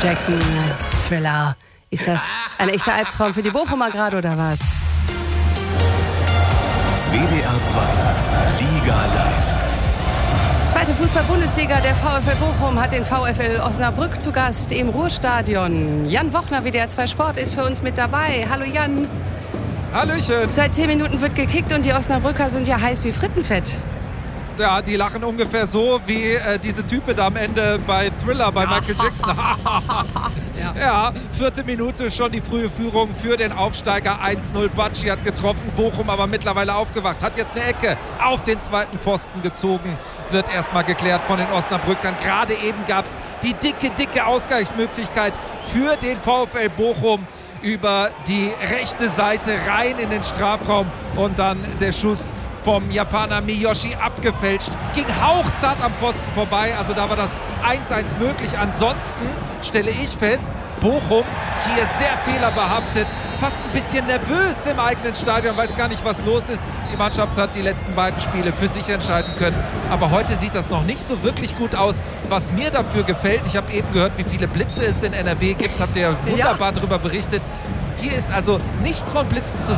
Jackson, Thriller. Ist das ein echter Albtraum für die Bochumer gerade oder was? WDR 2 Liga live. Zweite Fußball-Bundesliga, der VfL Bochum hat den VfL Osnabrück zu Gast im Ruhrstadion. Jan Wochner, WDR 2 Sport, ist für uns mit dabei. Hallo Jan. Hallöchen. Seit 10 Minuten wird gekickt und die Osnabrücker sind ja heiß wie Frittenfett. Ja, die lachen ungefähr so wie diese Type da am Ende bei Thriller bei Michael Jackson. Ja, 4. Minute schon die frühe Führung für den Aufsteiger. 1-0, Batschi hat getroffen, Bochum aber mittlerweile aufgewacht. Hat jetzt eine Ecke auf den zweiten Pfosten gezogen. Wird erstmal geklärt von den Osnabrückern. Gerade eben gab es die dicke Ausgleichsmöglichkeit für den VfL Bochum über die rechte Seite rein in den Strafraum. Und dann der Schuss vom Japaner Miyoshi abgefälscht. Ging hauchzart am Pfosten vorbei. Also da war das 1-1 möglich. Ansonsten stelle ich fest, Bochum hier sehr fehlerbehaftet. Fast ein bisschen nervös im eigenen Stadion. Weiß gar nicht, was los ist. Die Mannschaft hat die letzten beiden Spiele für sich entscheiden können. Aber heute sieht das noch nicht so wirklich gut aus. Was mir dafür gefällt, ich habe eben gehört, wie viele Blitze es in NRW gibt. Habt ihr wunderbar darüber berichtet. Hier ist also nichts von Blitzen zu